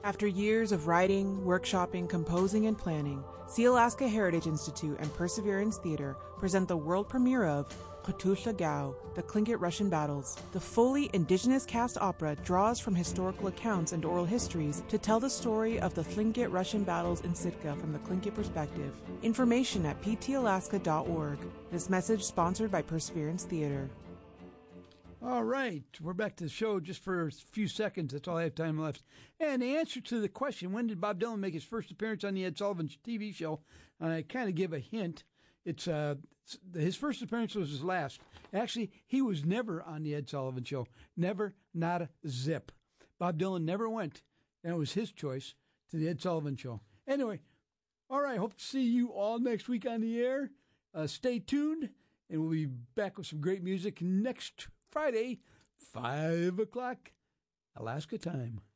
After years of writing, workshopping, composing, and planning, Sealaska Heritage Institute and Perseverance Theater present the world premiere of Khattusha Gao, The Tlingit Russian Battles. The fully indigenous cast opera draws from historical accounts and oral histories to tell the story of the Tlingit Russian battles in Sitka from the Tlingit perspective. Information at ptalaska.org. This message sponsored by Perseverance Theater. All right, we're back to the show just for a few seconds. That's all I have time left. And the answer to the question, when did Bob Dylan make his first appearance on the Ed Sullivan TV show? I kind of give a hint. It's his first appearance was his last. Actually, he was never on the Ed Sullivan show. Never, not a zip. Bob Dylan never went, and it was his choice, to the Ed Sullivan show. Anyway, all right, hope to see you all next week on the air. Stay tuned, and we'll be back with some great music next Friday, 5 o'clock, Alaska time.